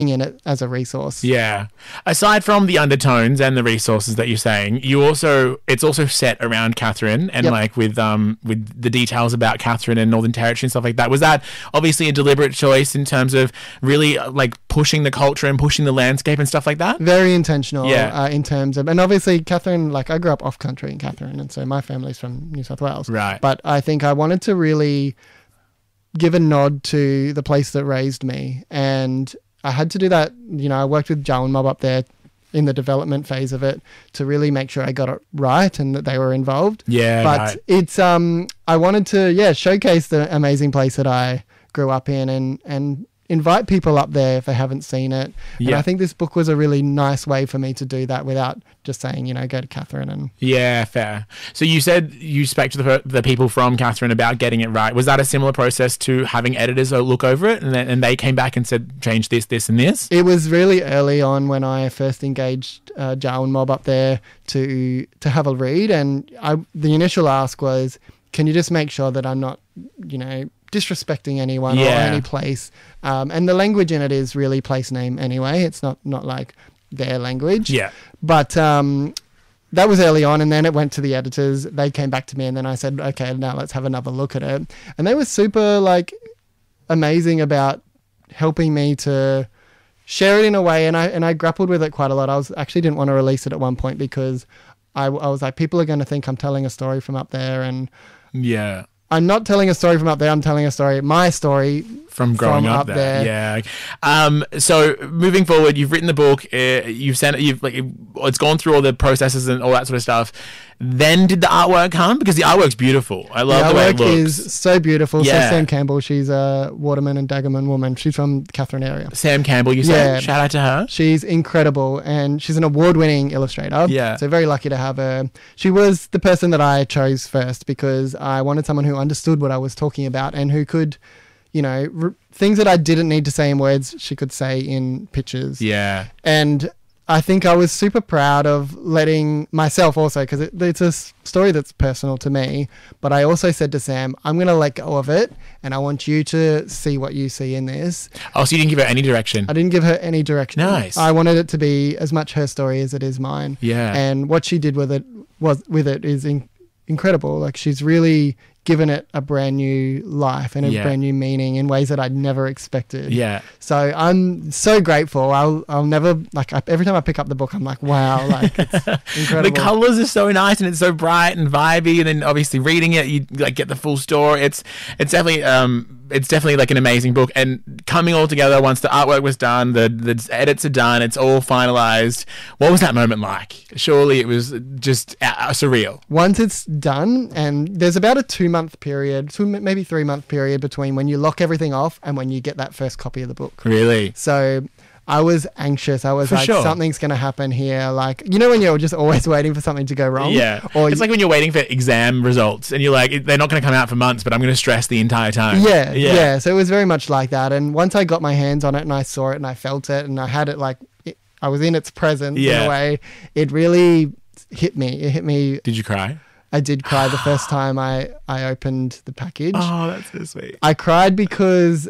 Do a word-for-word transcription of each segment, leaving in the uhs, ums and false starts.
in it as a resource. Yeah. Aside from the undertones and the resources that you're saying, you also it's also set around Catherine and Yep. like with um with the details about Catherine and Northern Territory and stuff like that. Was that obviously a deliberate choice in terms of really uh, like pushing the culture and pushing the landscape and stuff like that? Very intentional Yeah. uh, in terms of, and obviously Catherine, like I grew up off country in Catherine, and so my family's from New South Wales. Right. But I think I wanted to really give a nod to the place that raised me, and I had to do that. You know, I worked with Jawan Mob up there in the development phase of it to really make sure I got it right and that they were involved. Yeah. But right. it's um I wanted to yeah showcase the amazing place that I grew up in and and invite people up there if they haven't seen it. And Yeah. I think this book was a really nice way for me to do that without just saying, you know, go to Catherine and Yeah, fair. So you said you spoke to the, per- the people from Catherine about getting it right. Was that a similar process to having editors look over it and then, and they came back and said, change this, this and this? it was really early on when I first engaged uh, Jawan Mob up there to to have a read, and I the initial ask was, can you just make sure that I'm not, you know, disrespecting anyone or Yeah. any place, um, and the language in it is really place name anyway. It's not not like their language. Yeah. But um, that was early on, and then it went to the editors. They came back to me, and then I said, okay, now let's have another look at it. And they were super like amazing about helping me to share it in a way, and I and I grappled with it quite a lot. I was actually didn't want to release it at one point because I, I was like, people are going to think I'm telling a story from up there, and Yeah. I'm not telling a story from up there. I'm telling a story, my story From growing from up, up there. there. Yeah. Um, so moving forward, you've written the book, uh, you've sent it, you've like, it's gone through all the processes and all that sort of stuff. Then did the artwork come? Because the artwork's beautiful. I love the, the way it artwork looks. is so beautiful. Yeah. So Sam Campbell, she's a Waterman and Daggerman woman. She's from Catherine area. Sam Campbell, you said? Yeah. Shout out to her. She's incredible, and she's an award-winning illustrator. Yeah. So very lucky to have her. She was the person that I chose first because I wanted someone who understood what I was talking about and who could, you know, r- things that I didn't need to say in words, she could say in pictures. Yeah. And I think I was super proud of letting myself also, because it, it's a s- story that's personal to me, but I also said to Sam, I'm going to let go of it and I want you to see what you see in this. Oh, so you didn't give her any direction? I didn't give her any direction. Nice. I wanted it to be as much her story as it is mine. Yeah. And what she did with it was with it is in, incredible. Like, she's really given it a brand new life and a Yeah. brand new meaning in ways that I'd never expected. Yeah. So I'm so grateful. I'll I'll never like I, every time I pick up the book, I'm like, wow, like it's incredible. The colors are so nice and it's so bright and vibey, and then obviously reading it, you like get the full story. It's it's definitely um it's definitely like an amazing book, and coming all together once the artwork was done, the the edits are done, it's all finalized. What was that moment like? Surely it was just uh, surreal. Once it's done, and there's about a two month period, two maybe three month period between when you lock everything off and when you get that first copy of the book. Really? So I was anxious. I was For like, sure. something's going to happen here. Like, you know, when you're just always waiting for something to go wrong? Yeah. Or It's like when you're waiting for exam results and you're like, they're not going to come out for months, but I'm going to stress the entire time. Yeah, Yeah. yeah, So it was very much like that. And once I got my hands on it and I saw it and I felt it and I had it like, it, I was in its presence Yeah. in a way, it really hit me. It hit me. Did you cry? I did cry the first time I, I opened the package. Oh, that's so sweet. I cried because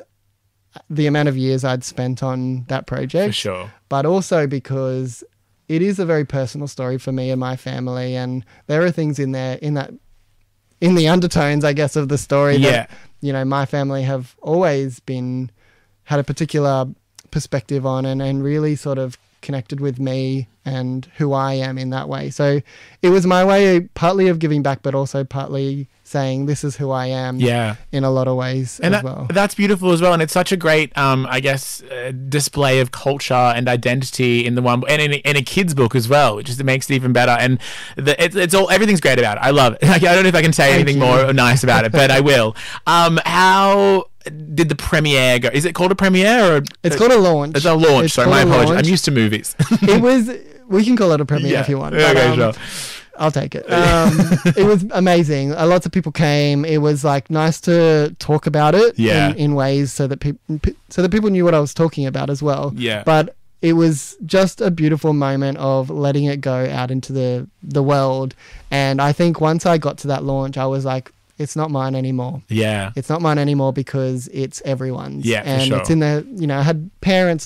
the amount of years I'd spent on that project. For sure. But also because it is a very personal story for me and my family, and there are things in there in that in the undertones, I guess, of the story Yeah. that, you know, my family have always been had a particular perspective on and, and really sort of connected with me and who I am in that way. So it was my way partly of giving back, but also partly saying this is who I am Yeah. in a lot of ways And as that, well. that's beautiful as well, and it's such a great, um, I guess, uh, display of culture and identity in the one, and in a, in a kid's book as well, which just makes it even better. And the, it's, it's all everything's great about it. I love it. Like, I don't know if I can say Thank anything you. more nice about it, but I will. Um, how did the premiere go? Is it called a premiere or It's called a launch. It's a launch. It's Sorry, called my a apologies. launch. I'm used to movies. It was, we can call it a premiere Yeah. if you want. Okay, but, um, sure. I'll take it. Um, it was amazing. Uh, lots of people came. It was like nice to talk about it Yeah. in, in ways so that people so that people knew what I was talking about as well. Yeah. But it was just a beautiful moment of letting it go out into the the world. And I think once I got to that launch, I was like, it's not mine anymore. Yeah. It's not mine anymore because it's everyone's. Yeah, for and sure. it's in the, you know, I had parents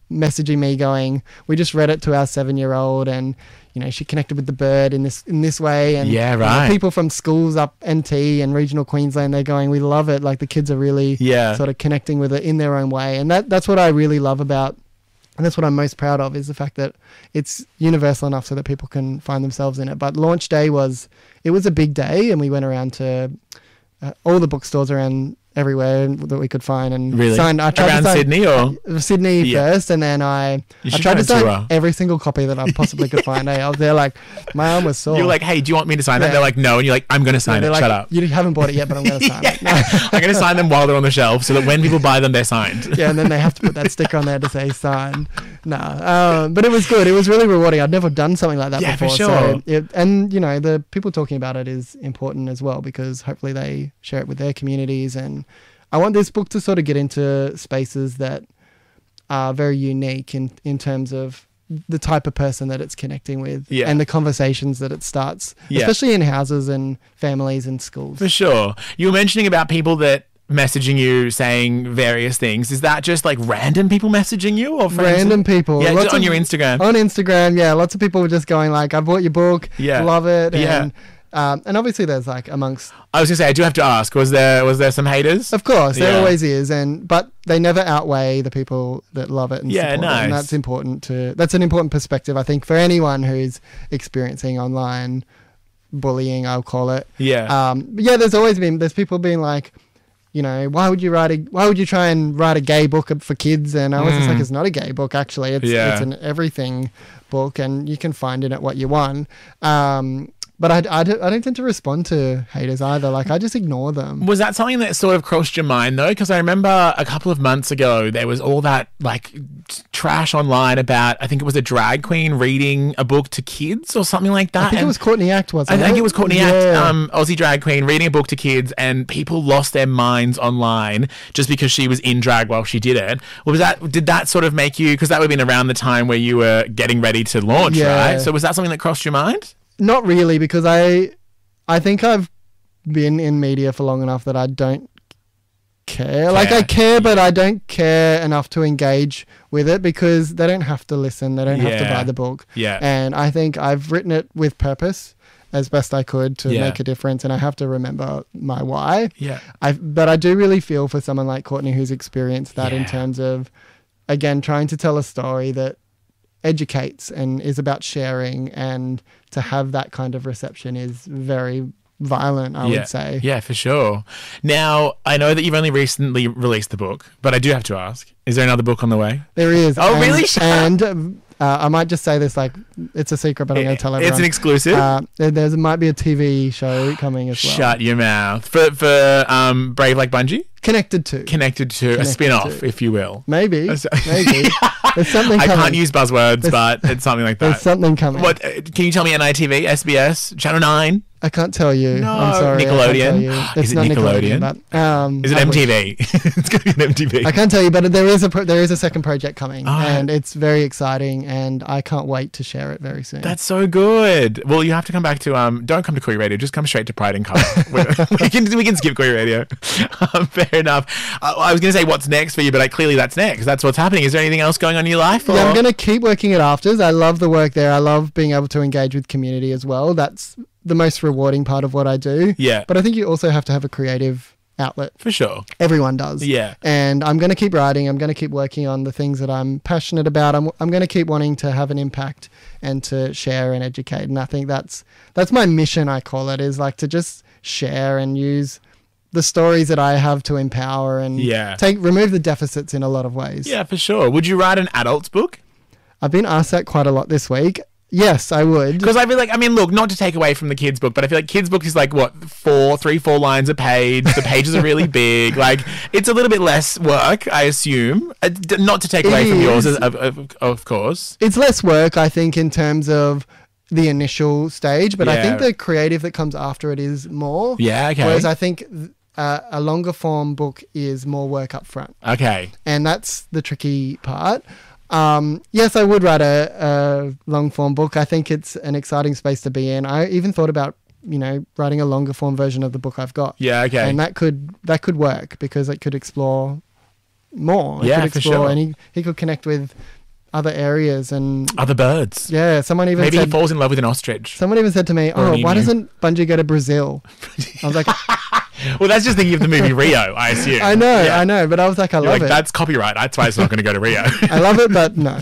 messaging me going, we just read it to our seven-year-old and, you know, she connected with the bird in this in this way. And Yeah, you know, right. people from schools up N T and regional Queensland, they're going, we love it. Like the kids are really Yeah. sort of connecting with it in their own way. And that that's what I really love about, and that's what I'm most proud of, is the fact that it's universal enough so that people can find themselves in it. But launch day was, it was a big day, and we went around to uh, all the bookstores around everywhere that we could find and Really? signed. I tried Around to sign, Sydney or? Sydney Yeah. first, and then I, You I should tried to try sign and tour. every single copy that I possibly could find. eh? I was there like, my arm was sore. You're like, hey, do you want me to sign that? Yeah. They're like, no. And you're like, I'm going to sign They're it. like, Shut up. You haven't bought it yet, but I'm going to sign it. I'm going to sign them while they're on the shelf so that when people buy them, they're signed. Yeah, and then they have to put that sticker on there to say signed. No, um, but it was good. It was really rewarding. I'd never done something like that Yeah, for before. sure. So it, and, you know, the people talking about it is important as well, because hopefully they share it with their communities. And I want this book to sort of get into spaces that are very unique in, in terms of the type of person that it's connecting with Yeah. and the conversations that it starts, Yeah. especially in houses and families and schools. For sure. You were mentioning about people that messaging you saying various things. Is that just like random people messaging you or friends? Random people. Yeah, Lots just on of- your Instagram. On Instagram, yeah. Lots of people were just going like, I bought your book. Yeah. Love it. Yeah. And, um, and obviously there's like amongst, I was gonna say, I do have to ask. Was there was there some haters? of course, there Yeah. always is. And, but they never outweigh the people that love it and Yeah, support it. And nice. that's important to, that's an important perspective, I think, for anyone who's experiencing online bullying, I'll call it. Yeah. Um, but yeah, there's always been, there's people being like, you know, why would you write a, why would you try and write a gay book for kids? And I was just Mm. like, it's not a gay book, actually. It's, Yeah. it's an everything book, and you can find in it what you want. Um, but I, I, don't, I don't tend to respond to haters either. Like, I just ignore them. Was that something that sort of crossed your mind though? Because I remember a couple of months ago there was all that like t- trash online about, I think it was a drag queen reading a book to kids or something like that. I think it And was Courtney Act, wasn't I it? think it was Courtney Act, Yeah. um, Aussie drag queen, reading a book to kids, and people lost their minds online just because she was in drag while she did it. Well, was that did that sort of make you? Because that would have been around the time where you were getting ready to launch, Yeah. right? So was that something that crossed your mind? Not really, because I, I think I've been in media for long enough that I don't care. Like, I care, but I don't care enough to engage with it, because they don't have to listen. They don't have to Yeah. buy the book. Yeah. And I think I've written it with purpose as best I could to Yeah. make a difference, and I have to remember my why. Yeah. I but I do really feel for someone like Courtney who's experienced that in Yeah. terms of, again, trying to tell a story that educates and is about sharing, and to have that kind of reception is very violent, I yeah. would say. Yeah, for sure. Now, I know that you've only recently released the book, but I do have to ask, is there another book on the way? There is. Oh, and, really? Shut up. And um, uh, I might just say this like it's a secret, but I'm going to tell everyone. It's an exclusive. Uh, there there's, might be a T V show coming as well. Shut your mouth. For, for um, Brave Like Bungie? Connected to. Connected to a Connected spin-off, to. if you will. Maybe. That's- Maybe. There's something I coming. can't use buzzwords, There's- but it's something like There's that. something coming. What uh, can you tell me? N I T V, S B S, Channel Nine? I can't tell you. No. I'm sorry. I can't Nickelodeon? tell you. Is It's it not Nickelodeon? but, um, Is it I M wish. T V? It's gonna be an M T V. I can't tell you, but there is a pro- there is a second project coming, Oh. and it's very exciting, and I can't wait to share it very soon. That's so good. Well, you have to come back to um. Don't come to Queer Radio. Just come straight to Pride and Colour. we, we can we can skip Queer Radio. Um, fair enough. Uh, I was going to say what's next for you, but I, clearly that's next. That's what's happening. Is there anything else going on in your life? Or? Yeah, I'm going to keep working at Afters. I love the work there. I love being able to engage with community as well. That's the most rewarding part of what I do. Yeah. But I think you also have to have a creative outlet. For sure. Everyone does. Yeah. And I'm going to keep writing. I'm going to keep working on the things that I'm passionate about. I'm, I'm going to keep wanting to have an impact and to share and educate. And I think that's that's my mission, I call it, is like to just share and use the stories that I have to empower and Yeah. take remove the deficits in a lot of ways. Yeah, for sure. Would you write an adult's book? I've been asked that quite a lot this week. Yes, I would. Because I feel like, I mean, look, not to take away from the kids' book, but I feel like kids' book is like, what, four, three, four lines a page. The pages are really big. Like, it's a little bit less work, I assume. Uh, d- not to take It away from yours, is. of, of, of course. It's less work, I think, in terms of the initial stage, but I think Yeah. the creative that comes after it is more. Yeah, okay. Whereas I think uh, a longer form book is more work up front. Okay. And that's the tricky part. Um, yes, I would write a, a long form book. I think it's an exciting space to be in. I even thought about, you know, writing a longer form version of the book I've got. Yeah, okay. And that could that could work because it could explore more. It Yeah, could for explore sure. and he, he could connect with other areas and Other birds. yeah, someone even Maybe said he falls in love with an ostrich. someone even said to me, Or an "Oh, why emu." doesn't Bungie go to Brazil?" I was like, Well, that's just thinking of the movie Rio, I assume. "I know, Yeah. I know," but I was like, "I You're love like, it. that's copyright. That's why it's not going to go to Rio. I love it, but no."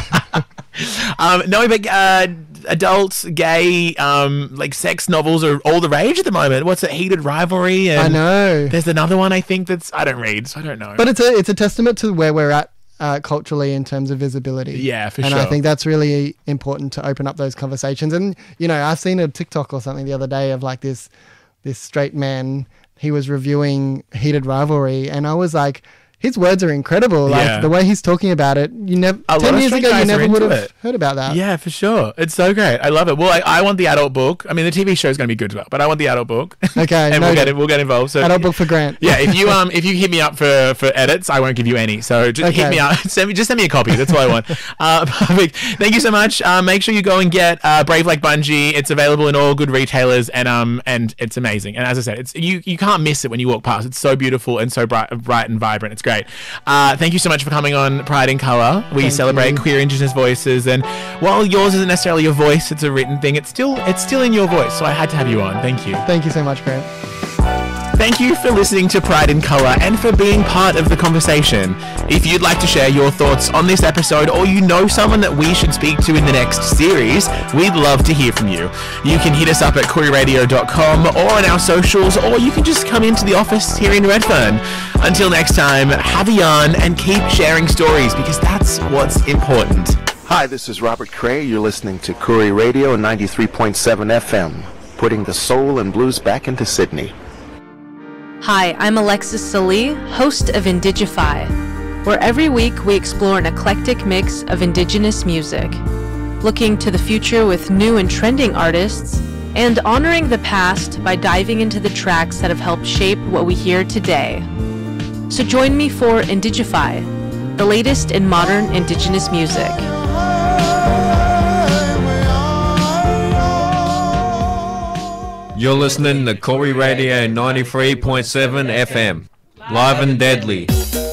um, no, but uh, adult, gay, um, like sex novels are all the rage at the moment. What's it? Heated Rivalry. And I know, There's another one I think that's I don't read, so I don't know. but it's a it's a testament to where we're at uh, culturally in terms of visibility. Yeah, for and sure. I think that's really important to open up those conversations. And you know, I've seen a TikTok or something the other day of like this this straight man. He was reviewing Heated Rivalry, and I was like, his words are incredible. Like Yeah. the way he's talking about it, you never A lot ten of years straight ago you guys are never would into have it. heard about that. Yeah, for sure. It's so great. I love it. Well, I, I want the adult book. I mean, the T V show is going to be good as well, but I want the adult book. Okay, and no, we'll get it. We'll get involved. So adult book for Grant. yeah, if you um if you hit me up for for edits, I won't give you any. So just hit Okay. me up. Send me just send me a copy. That's all I want. Uh, perfect. Thank you so much. Uh, make sure you go and get uh, Brave Like Bungie. It's available in all good retailers, and um and it's amazing. And as I said, it's you you can't miss it when you walk past. It's so beautiful and so bright, bright and vibrant. It's great. Uh, thank you so much for coming on Pride in Color. We Thank celebrate you. queer Indigenous voices, and while yours isn't necessarily your voice, it's a written thing. It's still it's still in your voice. So I had to have you on. Thank you. Thank you so much, Grant. Thank you for listening to Pride in Colour and for being part of the conversation. If you'd like to share your thoughts on this episode, or you know someone that we should speak to in the next series, we'd love to hear from you. You can hit us up at koori radio dot com or on our socials, or you can just come into the office here in Redfern. Until next time, have a yarn and keep sharing stories, because that's what's important. Hi, this is Robert Cray. You're listening to Koori Radio ninety-three point seven F M, putting the soul and blues back into Sydney. Hi, I'm Alexis Salee, host of Indigify, where every week we explore an eclectic mix of Indigenous music, looking to the future with new and trending artists, and honoring the past by diving into the tracks that have helped shape what we hear today. So join me for Indigify, the latest in modern Indigenous music. You're listening to Koori Radio ninety-three point seven F M. Live and deadly.